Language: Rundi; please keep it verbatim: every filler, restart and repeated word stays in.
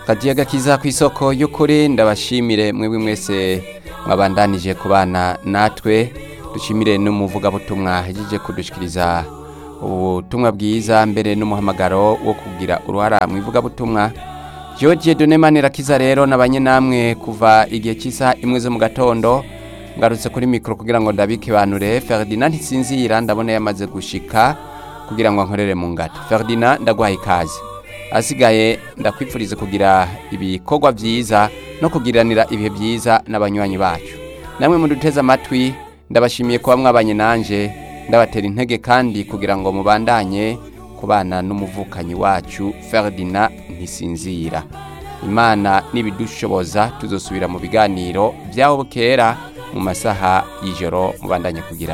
Kagiye gakiza ku isoko y'ukuri ndabashimire mwebwe mwese mwabandanije kubana natwe dushimire n'umuvuga butumwa hejije kudushikiriza ubutumwa bwiza mbere n'umuhamagaro wo kugira uruhara mu ivuga butumwa George Donemani rakiza rero nabanye namwe kuva igihe cy'isa imwe zo mu gatondo ngarutse kuri mikro kugira ngo ndabikibanure Ferdinand Nsinzira ndabona yamaze gushika kugira ngo nkorere mu ngata Ferdinand ndagwaye ikaze asigaye ndakwipfuriza kugira ibikorwa byiza no kugiranira ibihe byiza n'abanywanyi bacu namwe muduteza amatwi ndabashimiye kuba mwabanye nanje ndabatera intege kandi kugira ngo mubandanye kubana n'umuvukanyi wacu Ferdinand Nsinzira Imana nibidushoboza tuzosubira mu biganiro byaho bukera mu masaha y'ijoro mubandanye kugira